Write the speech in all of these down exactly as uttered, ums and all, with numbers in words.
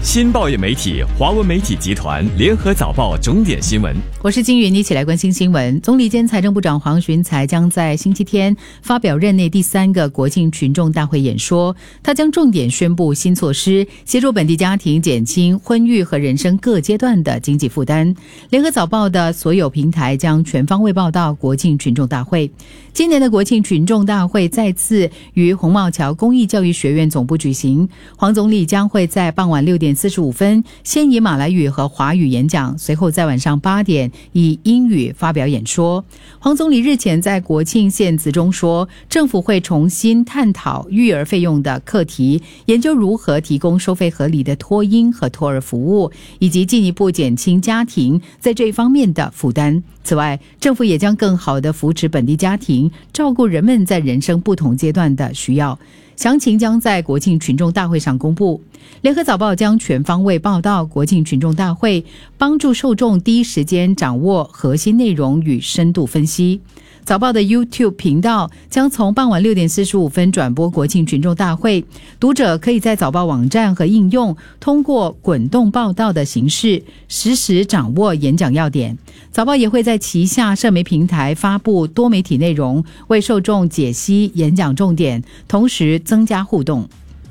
新报业媒体华文媒体集团联合早报重点新闻。 我是金云，一起来关心新闻。总理兼财政部长黄循财将在星期天发表任内第三个国庆群众大会演说，他将重点宣布新措施，协助本地家庭减轻婚育和人生各阶段的经济负担。联合早报的所有平台将全方位报道国庆群众大会。今年的国庆群众大会再次于红帽桥公益教育学院总部举行，黄总理将会在傍晚六点四十五分先以马来语和华语演讲，随后在晚上八点以英语发表演说。黄总理日前在国庆献词中说，政府会重新探讨育儿费用的课题，研究如何提供收费合理的托婴和托儿服务，以及进一步减轻家庭在这一方面的负担。此外，政府也将更好地扶持本地家庭，照顾人们在人生不同阶段的需要。详情将在国庆群众大会上公布。联合早报将全方位报道国庆群众大会，帮助受众第一时间掌握核心内容与深度分析。早报的 YouTube 频道将从傍晚六点四十五分转播国庆群众大会，读者可以在早报网站和应用通过滚动报道的形式实时掌握演讲要点。早报也会在旗下社媒平台发布多媒体内容，为受众解析演讲重点，同时增加互动。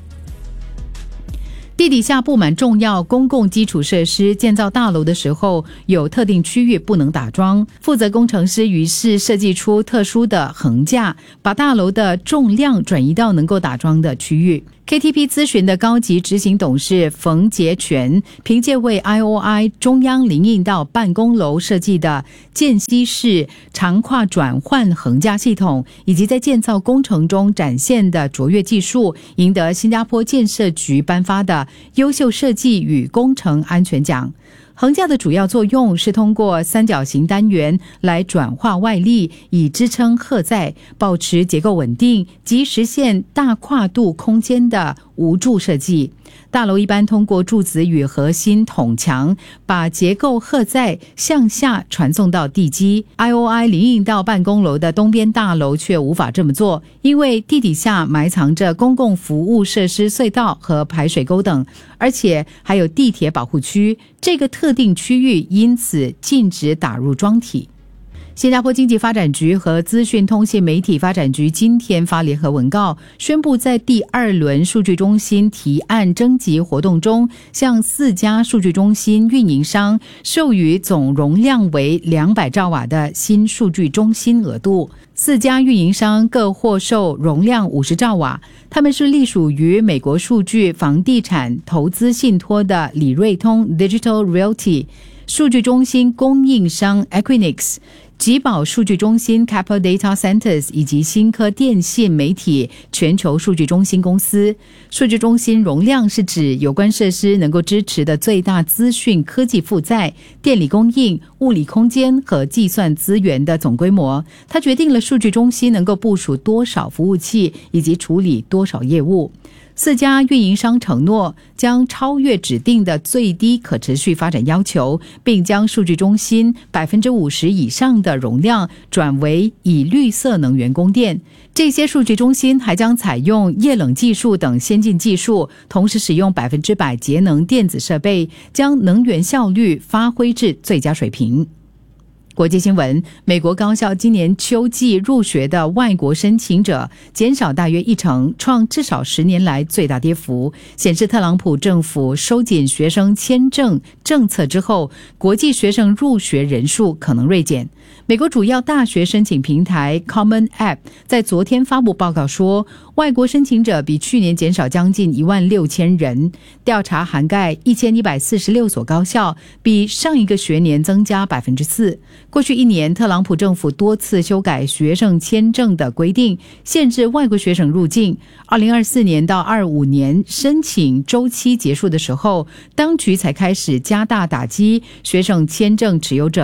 地底下布满重要公共基础设施，建造大楼的时候有特定区域不能打桩，负责工程师于是设计出特殊的横架，把大楼的重量转移到能够打桩的区域。K T P 咨询的高级执行董事冯杰全凭借为 I O I 中央林荫道办公楼设计的间隙式长跨转换横架系统，以及在建造工程中展现的卓越技术，赢得新加坡建设局颁发的优秀设计与工程安全奖。横架的主要作用是通过三角形单元来转化外力，以支撑荷载，保持结构稳定及实现大跨度空间的无柱设计。大楼一般通过柱子与核心捅墙，把结构荷载向下传送到地基。I O I 林荫道办公楼的东边大楼却无法这么做，因为地底下埋藏着公共服务设施隧道和排水沟等，而且还有地铁保护区，这个特定区域因此禁止打入桩体。新加坡经济发展局和资讯通信媒体发展局今天发联合文告，宣布在第二轮数据中心提案征集活动中，向四家数据中心运营商授予总容量为两百兆瓦的新数据中心额度。四家运营商各获授容量五十兆瓦，他们是隶属于美国数据房地产投资信托的李瑞通 Digital Realty、 数据中心供应商 Equinix、吉宝数据中心 Capital Data Centers 以及新科电信媒体全球数据中心公司。数据中心容量是指有关设施能够支持的最大资讯科技负载、电力供应、物理空间和计算资源的总规模。它决定了数据中心能够部署多少服务器以及处理多少业务。四家运营商承诺将超越指定的最低可持续发展要求，并将数据中心 百分之五十 以上的容量转为以绿色能源供电。这些数据中心还将采用液冷技术等先进技术，同时使用百分之百节能电子设备，将能源效率发挥至最佳水平。国际新闻，美国高校今年秋季入学的外国申请者减少大约一成，创至少十年来最大跌幅，显示特朗普政府收紧学生签证政策之后，国际学生入学人数可能锐减。美国主要大学申请平台 Common App 在昨天发布报告说，外国申请者比去年减少将近一万六千人，调查涵盖一千一百四十六所高校，比上一个学年增加百分之四。过去一年，特朗普政府多次修改学生签证的规定，限制外国学生入境。二零二四年到二五年申请周期结束的时候，当局才开始加大打击学生签证持有者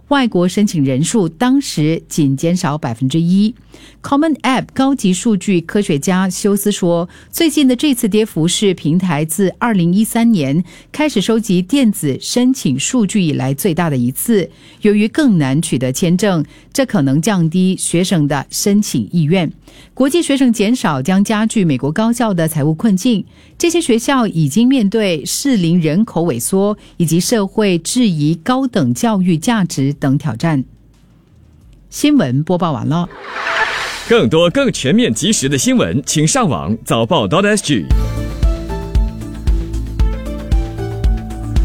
外国申请人数当时仅减少百分之一。Common App 高级数据科学家休斯说，最近的这次跌幅是平台自二零一三年开始收集电子申请数据以来最大的一次。由于更难取得签证，这可能降低学生的申请意愿。国际学生减少将加剧美国高校的财务困境。这些学校已经面对适龄人口萎缩以及社会质疑高等教育价值等挑战。新闻播报完了。 更多更全面及时的新闻，请上网早报 .sg。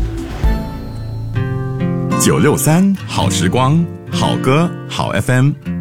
九六三好时光，好歌好 F M。